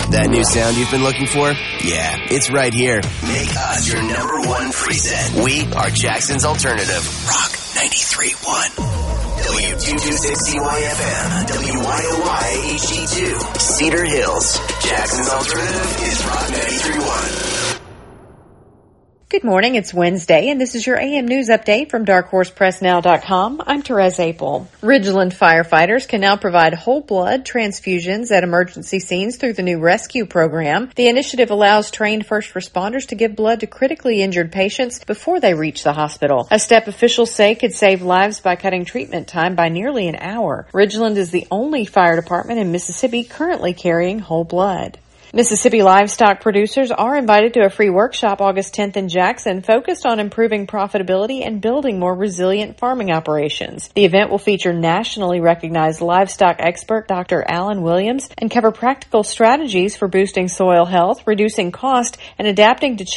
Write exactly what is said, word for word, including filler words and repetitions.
That new sound you've been looking for? Yeah, it's right here. Make us your number one preset. We are Jackson's alternative. Rock ninety-three point one. W two twenty-six C Y F M. W Y O Y H D two. Cedar Hills. Jackson's alternative is Rock ninety-three point one. Good morning. It's Wednesday, and this is your A M News Update from dark horse press now dot com. I'm Therese Apel. Ridgeland firefighters can now provide whole blood transfusions at emergency scenes through the new rescue program. The initiative allows trained first responders to give blood to critically injured patients before they reach the hospital, a step officials say could save lives by cutting treatment time by nearly an hour. Ridgeland is the only fire department in Mississippi currently carrying whole blood. Mississippi livestock producers are invited to a free workshop August tenth in Jackson focused on improving profitability and building more resilient farming operations. The event will feature nationally recognized livestock expert Doctor Alan Williams and cover practical strategies for boosting soil health, reducing cost, and adapting to